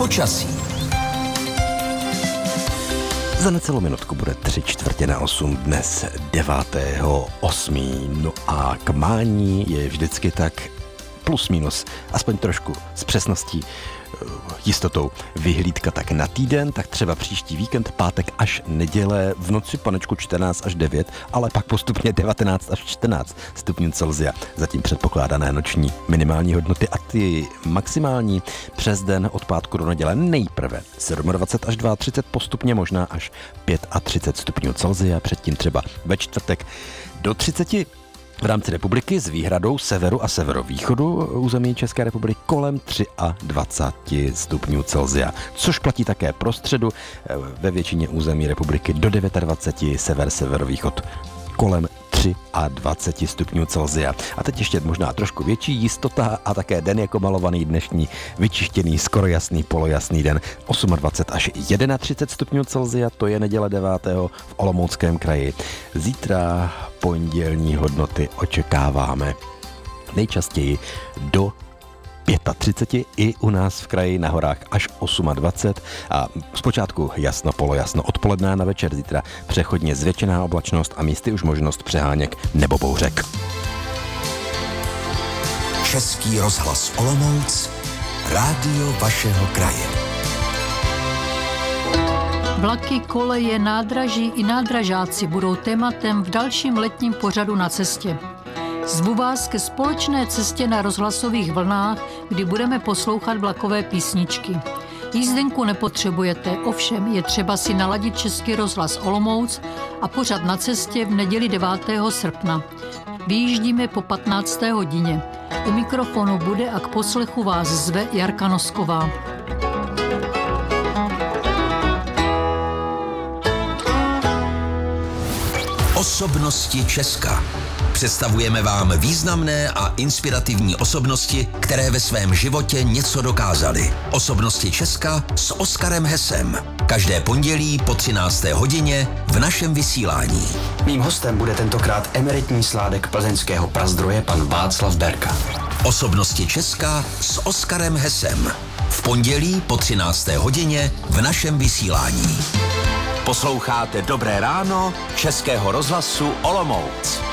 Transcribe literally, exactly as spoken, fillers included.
Počasí. Za necelou minutku bude tři čtvrtě na osm, dnes devátého osmého No a k mání je vždycky tak plus minus, aspoň trošku s přesností, jistotou vyhlídka tak na týden, tak třeba příští víkend, pátek až neděle, v noci panečku čtrnáct až devět, ale pak postupně devatenáct až čtrnáct stupňů Celsia. Zatím předpokládané noční minimální hodnoty a ty maximální přes den od pátku do neděle nejprve dvacet sedm až třicet dva, postupně možná až třicet pět stupňů Celsia, předtím třeba ve čtvrtek do třiceti. V rámci republiky s výhradou severu a severovýchodu území České republiky kolem dvacet tři stupňů Celsia, což platí také pro středu ve většině území republiky do dvacet devět, sever, severovýchod kolem dvacet tři stupňů Celsia. A teď ještě možná trošku větší jistota a také den jako malovaný dnešní vyčištěný, skoro jasný, polojasný den dvacet osm až třicet jedna stupňů Celsia, to je neděle devátého v Olomouckém kraji. Zítra pondělní hodnoty očekáváme nejčastěji do třicet pět i u nás v kraji, na horách až dvacet osm a zpočátku jasno, polojasno, odpoledne na večer, zítra přechodně zvětšená oblačnost a místy už možnost přeháněk nebo bouřek. Český rozhlas Olomouc, rádio vašeho kraje. Vlaky, koleje, nádraží i nádražáci budou tématem v dalším letním pořadu Na cestě. Zvu vás ke společné cestě na rozhlasových vlnách, kdy budeme poslouchat vlakové písničky. Jízdenku nepotřebujete, ovšem je třeba si naladit Český rozhlas Olomouc a pořad Na cestě v neděli devátého srpna. Vyjíždíme po patnácté hodině. U mikrofonu bude a k poslechu vás zve Jarka Nosková. Osobnosti Česka. Představujeme vám významné a inspirativní osobnosti, které ve svém životě něco dokázaly. Osobnosti Česka s Oskarem Hesem. Každé pondělí po třinácté hodině v našem vysílání. Mým hostem bude tentokrát emeritní sládek plzeňského prazdroje pan Václav Berka. Osobnosti Česka s Oskarem Hesem. V pondělí po třinácté hodině v našem vysílání. Posloucháte Dobré ráno Českého rozhlasu Olomouc.